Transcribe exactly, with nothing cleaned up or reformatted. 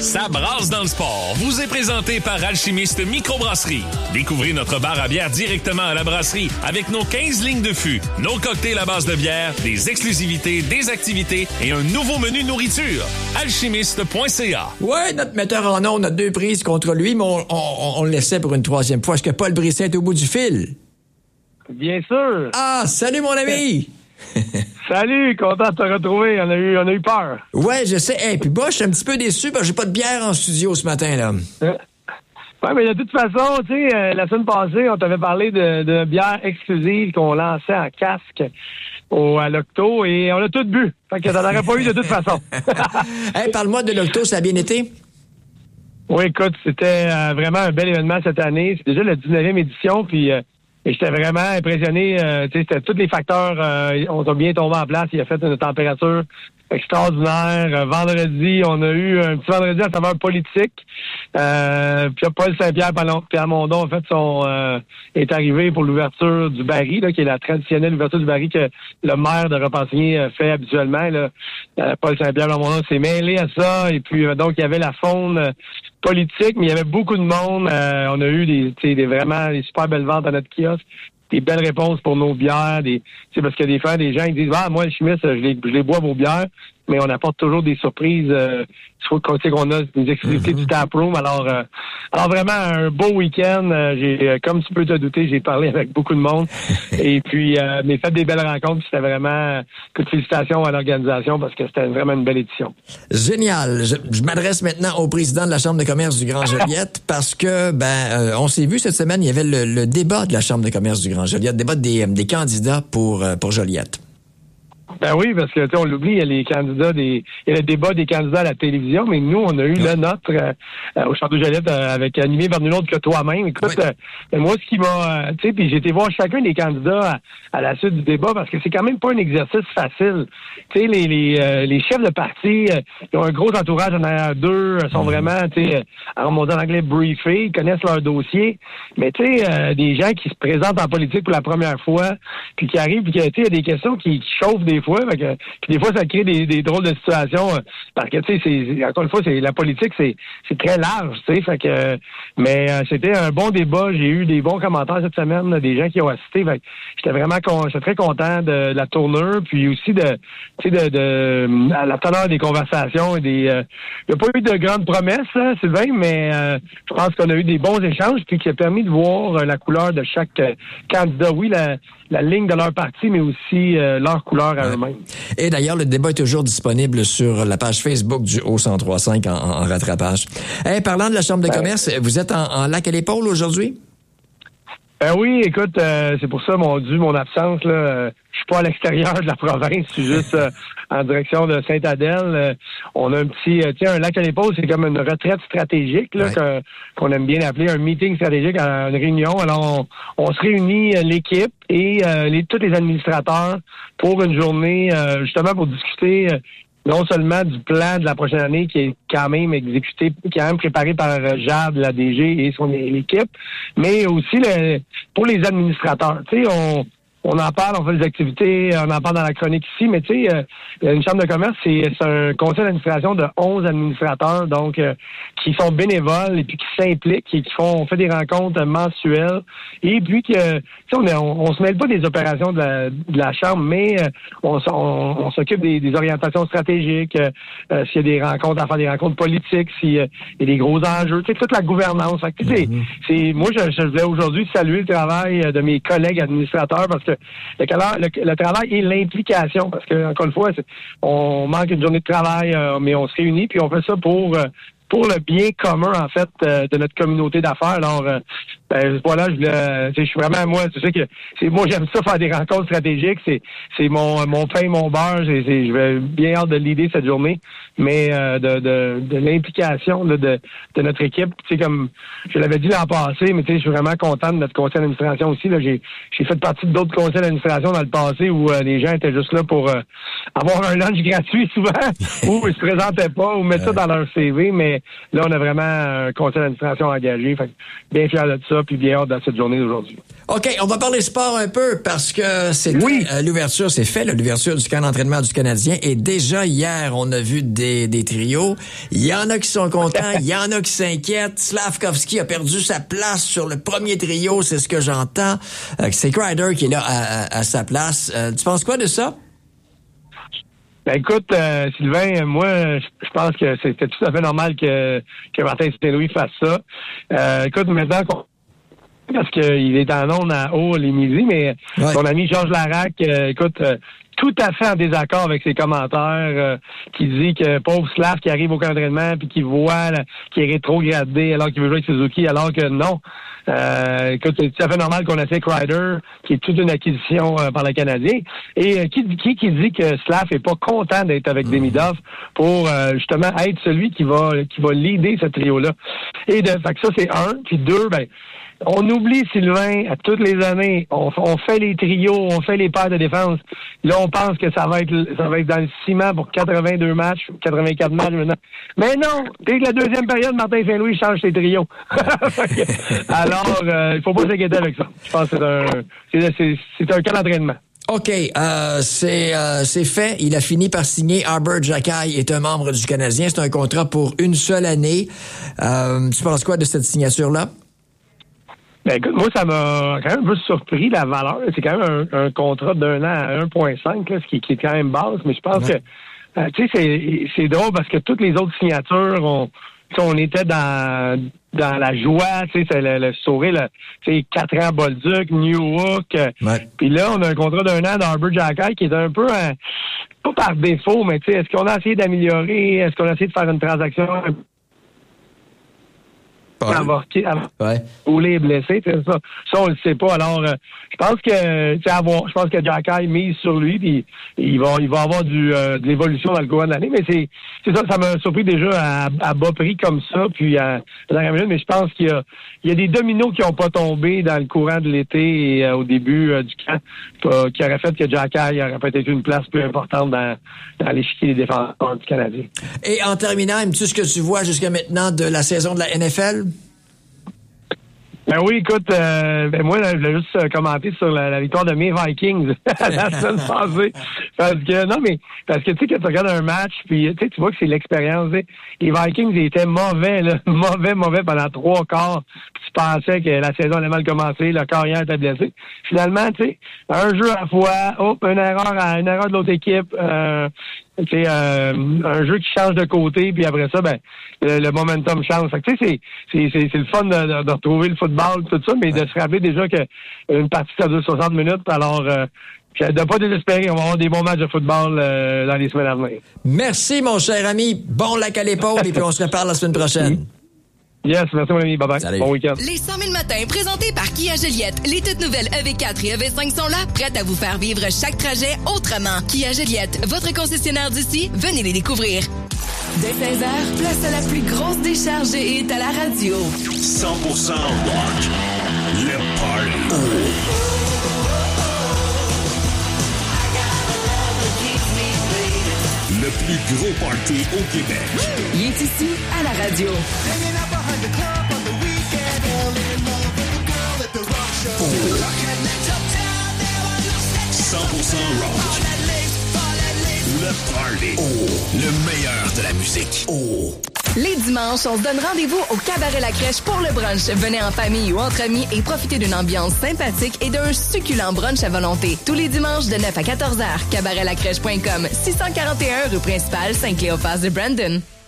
Ça brasse dans le sport vous est présenté par Alchimiste Microbrasserie. Découvrez notre bar à bière directement à la brasserie avec nos quinze lignes de fût, nos cocktails à base de bière, des exclusivités, des activités et un nouveau menu nourriture. alchimiste point c a. Ouais, notre metteur en ondes a deux prises contre lui, mais on, on, on le laissait pour une troisième fois. Est-ce que Paul Brisset est au bout du fil? Bien sûr. Ah, salut mon ami! Salut, content de te retrouver. On a eu, on a eu peur. Ouais, je sais. Et hey, puis bah, je suis un petit peu déçu parce que j'ai pas de bière en studio ce matin, là. Euh, ouais, mais de toute façon, tu sais, euh, la semaine passée, on t'avait parlé de, de bière exclusive qu'on lançait en casque au, à l'Octo et on a tout bu. Fait que ça n'aurait pas eu de toute façon. Hey, parle-moi de l'Octo, ça a bien été? Oui, écoute, c'était euh, vraiment un bel événement cette année. C'est déjà la dix-neuvième édition, puis... Euh, Et j'étais vraiment impressionné. Euh, tu sais, c'était tous les facteurs euh, ont bien tombé en place. Il a fait une température extraordinaire. Euh, vendredi, on a eu un petit vendredi à saveur politique. Euh, puis Paul Saint-Pierre Plamondon, en fait, son euh, est arrivé pour l'ouverture du baril, là, qui est la traditionnelle ouverture du baril que le maire de Repentigny fait habituellement. Là. Euh, Paul Saint-Pierre Plamondon s'est mêlé à ça. Et puis euh, donc, il y avait la faune euh, politique, mais il y avait beaucoup de monde. Euh, on a eu des, des vraiment des super belles ventes à notre kiosque, des belles réponses pour nos bières. Des, parce que des fois, des gens ils disent ah moi le chimiste, je les, je les bois vos bières, mais on apporte toujours des surprises. Euh, qu'on qu'on a des exclusivités mm-hmm. du taproom. Alors, euh, alors vraiment un beau week-end. Euh, j'ai, comme tu peux te douter, j'ai parlé avec beaucoup de monde. Et puis, euh, mais fait des belles rencontres. C'était vraiment que félicitations à l'organisation parce que c'était vraiment une belle édition. Génial. Je, je m'adresse maintenant au président de la Chambre de commerce du Grand Joliette parce que ben euh, on s'est vu cette semaine, il y avait le, le débat de la Chambre de commerce du Grand Joliette, débat des, des candidats pour euh, pour Joliette. Ben oui, parce que tu sais, on l'oublie, il y a les candidats des. Il y a le débat des candidats à la télévision, mais nous, on a eu le nôtre euh, au Château Joliette euh, avec animé par nul autre que toi-même. Écoute, oui. euh, moi, ce qui m'a. Euh, tu sais, puis j'ai été voir chacun des candidats à, à la suite du débat parce que c'est quand même pas un exercice facile. Tu sais, les, les, euh, les chefs de parti, euh, ils ont un gros entourage en arrière d'eux, sont mmh. vraiment, tu sais, en mode en anglais briefés, ils connaissent leur dossier. Mais tu sais, euh, des gens qui se présentent en politique pour la première fois, puis qui arrivent, puis tu sais, il y a des questions qui, qui chauffent des fois. Fait que, puis des fois, ça crée des, des drôles de situations. Euh, parce que, tu sais, c'est, encore une fois, c'est, la politique, c'est, c'est très large, tu sais. Fait que, euh, mais euh, c'était un bon débat. J'ai eu des bons commentaires cette semaine, là, des gens qui ont assisté. Fait que j'étais vraiment con, j'étais très content de, de la tournure, puis aussi de, tu sais, de, de, à la teneur des conversations et des. Euh, il n'y a pas eu de grandes promesses, hein, Sylvain, mais euh, je pense qu'on a eu des bons échanges, puis qui a permis de voir euh, la couleur de chaque euh, candidat. Oui, la, la ligne de leur parti, mais aussi euh, leur couleur à ouais. eux-mêmes. Et d'ailleurs, le débat est toujours disponible sur la page Facebook du Haut cent trois virgule cinq en, en rattrapage. Hey, parlant de la Chambre de ben, commerce, vous êtes en, en lac à l'épaule aujourd'hui? Ben oui, écoute, euh, c'est pour ça, mon dû, mon absence, là, euh, je suis pas à l'extérieur de la province, je suis juste euh, en direction de Sainte-Adèle. Euh, on a un petit, euh, tiens, un lac à l'épaule, c'est comme une retraite stratégique, là, ouais. que, qu'on aime bien appeler un meeting stratégique, une réunion. Alors, on, on se réunit, euh, l'équipe et euh, les, tous les administrateurs pour une journée, euh, justement pour discuter euh, non seulement du plan de la prochaine année qui est quand même exécuté, qui est quand même préparé par Jade, la D G et son équipe, mais aussi le, pour les administrateurs. Tu sais, on on en parle, on fait des activités, on en parle dans la chronique ici, mais tu sais, euh, une chambre de commerce, c'est, c'est un conseil d'administration de onze administrateurs, donc euh, qui sont bénévoles et puis qui s'impliquent et qui font, on fait des rencontres mensuelles et puis que, tu sais, on, on, on se mêle pas des opérations de la, de la chambre, mais euh, on, on, on s'occupe des, des orientations stratégiques, euh, s'il y a des rencontres, à faire des rencontres politiques, s'il y a des gros enjeux, tu sais, toute la gouvernance. Fait que, mm-hmm. c'est, c'est, moi, je, je voulais aujourd'hui saluer le travail de mes collègues administrateurs parce que Le, le, le travail et l'implication, parce que encore une fois, c'est, on manque une journée de travail, euh, mais on se réunit puis on fait ça pour euh, pour le bien commun en fait euh, de notre communauté d'affaires. Alors euh, ben, voilà, je, euh, je suis vraiment moi, tu sais que c'est moi j'aime ça faire des rencontres stratégiques, c'est c'est mon mon pain, mon beurre, c'est, c'est je vais bien hâte de l'idée cette journée, mais euh, de, de de l'implication là, de de notre équipe, tu sais comme je l'avais dit l'an passé, mais tu sais je suis vraiment content de notre conseil d'administration aussi là, j'ai j'ai fait partie d'autres conseils d'administration dans le passé où euh, les gens étaient juste là pour euh, avoir un lunch gratuit souvent ou ils se présentaient pas ou mettre ça dans leur C V, mais là on a vraiment un conseil d'administration engagé, fait bien fier de ça. ça, puis bien hâte dans cette journée d'aujourd'hui. OK, on va parler sport un peu parce que c'est oui. euh, l'ouverture, c'est fait, là, l'ouverture du camp d'entraînement du Canadien. Et déjà hier, on a vu des, des trios. Il y en a qui sont contents, il y en a qui s'inquiètent. Slavkovski a perdu sa place sur le premier trio, c'est ce que j'entends. Euh, c'est Kreider qui est là à, à, à sa place. Euh, tu penses quoi de ça? Ben écoute, euh, Sylvain, moi, je pense que c'était tout à fait normal que, que Martin Saint-Louis fasse ça. Euh, écoute, maintenant qu'on parce qu'il est en ondes à haut les midi, mais ouais. Son ami Georges Larac, euh, écoute, euh, tout à fait en désaccord avec ses commentaires, euh, qui dit que pauvre Slav qui arrive au camp d'entraînement puis qui voit là, qui est rétrogradé alors qu'il veut jouer avec Suzuki, alors que non. Euh, écoute, c'est tout à fait normal qu'on essaie Kreider, qui est toute une acquisition euh, par le Canadien. Et euh, qui, qui qui dit que Slav est pas content d'être avec mmh. Demidov pour euh, justement être celui qui va qui va leader ce trio-là. Et de fait que ça, c'est un. Puis deux, ben on oublie, Sylvain, à toutes les années, on, on fait les trios, on fait les paires de défense. Là, on pense que ça va être ça va être dans le ciment pour quatre-vingt-deux matchs, quatre-vingt-quatre matchs maintenant. Mais non! Dès que la deuxième période, Martin Saint-Louis change ses trios. Alors, euh, il faut pas s'inquiéter avec ça. Je pense que c'est un, c'est, c'est, c'est un cas d'entraînement. OK, euh, c'est euh, c'est fait. Il a fini par signer. Arber Xhekaj est un membre du Canadien. C'est un contrat pour une seule année. Euh, tu penses quoi de cette signature-là? Ben écoute, moi, ça m'a quand même un peu surpris la valeur. C'est quand même un, un contrat d'un an à un virgule cinq, là, ce qui, qui est quand même basse, mais je pense ouais. que euh, tu sais, c'est, c'est drôle parce que toutes les autres signatures, on, on était dans dans la joie, tu sais, c'est le, le sourire, le, tu sais, quatre ans Bolduc, New Hook. Ouais. Puis là, on a un contrat d'un an d'Arber Xhekaj qui est un peu un, pas par défaut, mais tu sais, est-ce qu'on a essayé d'améliorer, est-ce qu'on a essayé de faire une transaction avorté, ouais. Ou les blessés, ça, ça on le sait pas. Alors, euh, je pense que, tu sais, avoir, je pense que Xhekaj mise sur lui, puis il va, il va avoir du, euh, de l'évolution dans le courant de l'année. Mais c'est, c'est ça, ça m'a surpris déjà à, à bas prix comme ça, puis à, à la minute. Mais je pense qu'il y a, il y a des dominos qui n'ont pas tombé dans le courant de l'été et euh, au début euh, du camp, euh, qui auraient fait que Xhekaj aurait peut-être une place plus importante dans, dans l'échiquier des défenseurs du Canadien. Et en terminant, aimes-tu ce que tu vois jusqu'à maintenant de la saison de la N F L? Ben oui, écoute, euh, ben moi, je voulais juste euh, commenter sur la, la victoire de mes Vikings la semaine passée. Parce que, non, mais, parce que, tu sais, quand tu regardes un match, puis, tu sais, tu vois que c'est l'expérience, t'sais. Les Vikings, ils étaient mauvais, là, mauvais, mauvais pendant trois quarts. Puis tu pensais que la saison allait mal commencer, le carrière était blessé. Finalement, tu sais, un jeu à la fois, hop, une erreur à, une erreur de l'autre équipe, euh, c'est euh, un jeu qui change de côté, puis après ça, ben le, le momentum change. Fait que tu sais, c'est, c'est, c'est, c'est le fun de, de, de retrouver le football, tout ça, mais ouais. de se rappeler déjà que une partie ça dure soixante minutes, alors euh, de ne pas désespérer, on va avoir des bons matchs de football euh, dans les semaines à venir. Merci, mon cher ami. Bon lac à l'épaule, et puis on se reparle la semaine prochaine. Oui. Yes, merci mon ami, bye bye. Salut. Bon week-end. Les cent mille matins présentés par Kia Joliette. Les toutes nouvelles E V quatre et E V cinq sont là, prêtes à vous faire vivre chaque trajet autrement. Kia Joliette, votre concessionnaire d'ici, venez les découvrir. Dès seize heures, place à la plus grosse décharge et hit à la radio. cent pour cent rock. Le party. Oh. Le plus gros party au Québec. Il est ici, à la radio. Oh. cent pour cent rock. Le party. Oh. Le meilleur de la musique. Oh. Les dimanches, on se donne rendez-vous au Cabaret La Crèche pour le brunch. Venez en famille ou entre amis et profitez d'une ambiance sympathique et d'un succulent brunch à volonté. Tous les dimanches de neuf à quatorze heures. cabaret la crèche point com, six cent quarante et un rue principale, Saint-Cléophas de Brandon.